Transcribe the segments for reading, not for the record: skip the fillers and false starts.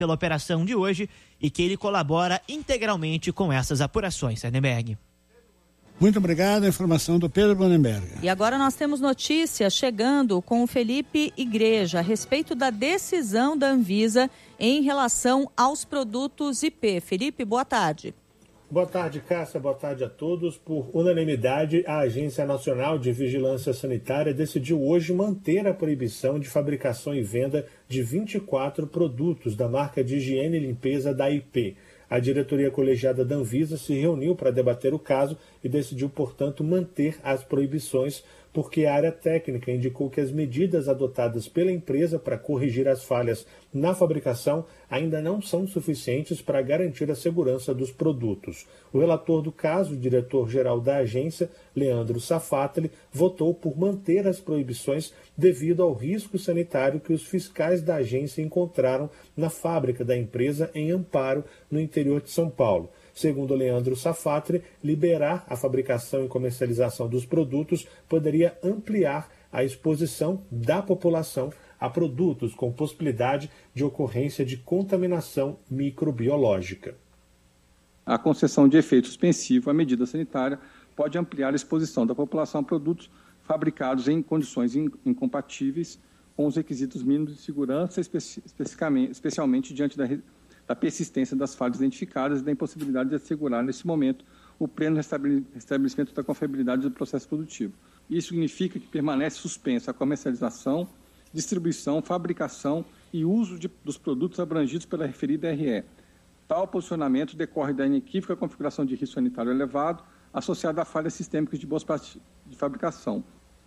pela operação de hoje e que ele colabora integralmente com essas apurações. Sardenberg. Muito obrigado, a informação do Pedro Bonenberg. E agora nós temos notícia chegando com o Felipe Igreja a respeito da decisão da Anvisa em relação aos produtos IP. Felipe, boa tarde. Boa tarde, Cássia. Boa tarde a todos. Por unanimidade, a Agência Nacional de Vigilância Sanitária decidiu hoje manter a proibição de fabricação e venda de 24 produtos da marca de higiene e limpeza da IP. A diretoria colegiada da Anvisa se reuniu para debater o caso e decidiu, portanto, manter as proibições, porque a área técnica indicou que as medidas adotadas pela empresa para corrigir as falhas na fabricação ainda não são suficientes para garantir a segurança dos produtos. O relator do caso, o diretor-geral da agência, Leandro Safatli, votou por manter as proibições devido ao risco sanitário que os fiscais da agência encontraram na fábrica da empresa em Amparo, no interior de São Paulo. Segundo Leandro Safatli, liberar a fabricação e comercialização dos produtos poderia ampliar a exposição da população a produtos com possibilidade de ocorrência de contaminação microbiológica. A concessão de efeito suspensivo à medida sanitária pode ampliar a exposição da população a produtos fabricados em condições incompatíveis com os requisitos mínimos de segurança, especialmente diante da persistência das falhas identificadas e da impossibilidade de assegurar, nesse momento, o pleno restabelecimento da confiabilidade do processo produtivo. Isso significa que permanece suspensa a comercialização, distribuição, fabricação e uso dos produtos abrangidos pela referida RE. Tal posicionamento decorre da inequívoca configuração de risco sanitário elevado, associada a falhas sistêmicas de boas práticas de fabricação.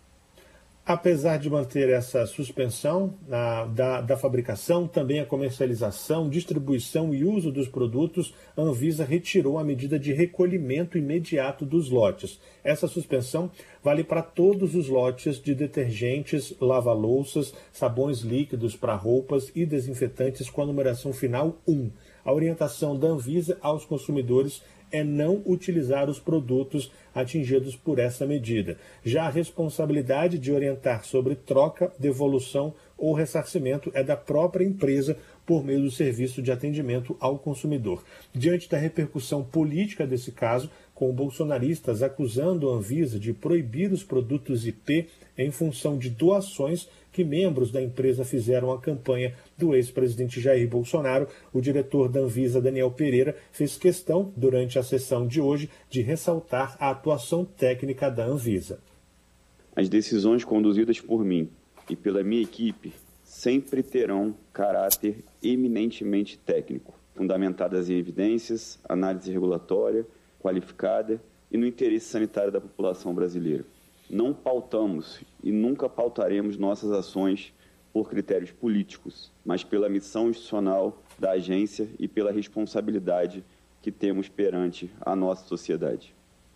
Apesar de manter essa suspensão da fabricação, também a comercialização, distribuição e uso dos produtos, a Anvisa retirou a medida de recolhimento imediato dos lotes. Essa suspensão vale para todos os lotes de detergentes, lava-louças, sabões líquidos para roupas e desinfetantes com a numeração final 1. A orientação da Anvisa aos consumidores é não utilizar os produtos atingidos por essa medida. Já a responsabilidade de orientar sobre troca, devolução ou ressarcimento é da própria empresa por meio do serviço de atendimento ao consumidor. Diante da repercussão política desse caso, com bolsonaristas acusando a Anvisa de proibir os produtos IP em função de doações que membros da empresa fizeram à campanha do ex-presidente Jair Bolsonaro, o diretor da Anvisa, Daniel Pereira, fez questão, durante a sessão de hoje, de ressaltar a atuação técnica da Anvisa. As decisões conduzidas por mim e pela minha equipe sempre terão caráter eminentemente técnico, fundamentadas em evidências, análise regulatória, qualificada e no interesse sanitário da população brasileira. Não pautamos e nunca pautaremos nossas ações por critérios políticos, mas pela missão institucional da agência e pela responsabilidade que temos perante a nossa sociedade.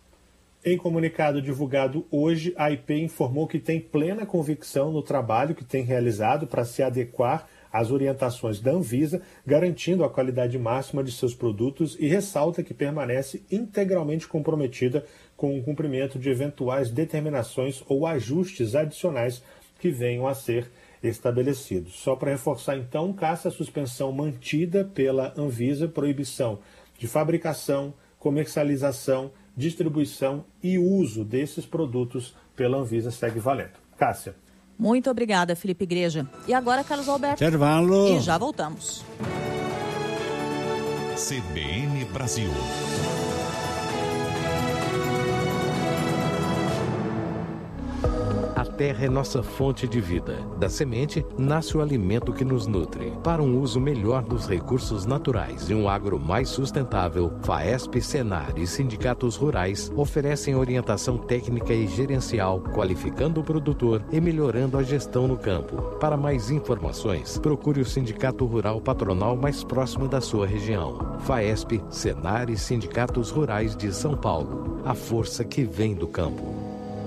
Em comunicado divulgado hoje, a IP informou que tem plena convicção no trabalho que tem realizado para se adequar às orientações da Anvisa, garantindo a qualidade máxima de seus produtos e ressalta que permanece integralmente comprometida com o cumprimento de eventuais determinações ou ajustes adicionais que venham a ser estabelecidos. Só para reforçar, então, caça a suspensão mantida pela Anvisa, proibição de fabricação, comercialização, distribuição e uso desses produtos pela Anvisa segue valendo. Cássia. Muito obrigada, Felipe Igreja. E agora, Carlos Alberto. Intervalo. E já voltamos. CBN Brasil. A terra é nossa fonte de vida. Da semente nasce o alimento que nos nutre. Para um uso melhor dos recursos naturais e um agro mais sustentável, FAESP, Senar e sindicatos rurais oferecem orientação técnica e gerencial, qualificando o produtor e melhorando a gestão no campo. Para mais informações, procure o sindicato rural patronal mais próximo da sua região. FAESP, Senar e sindicatos rurais de São Paulo. A força que vem do campo.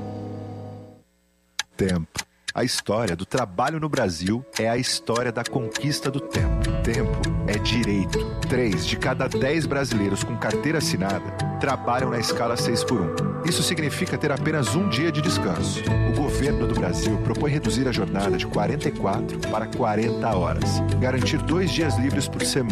Tempo. A história do trabalho no Brasil é a história da conquista do tempo. Tempo é direito. 3 de cada 10 brasileiros com carteira assinada trabalham na escala 6x1. Isso significa ter apenas um dia de descanso. O governo do Brasil propõe reduzir a jornada de 44 para 40 horas. Garantir 2 dias livres por semana.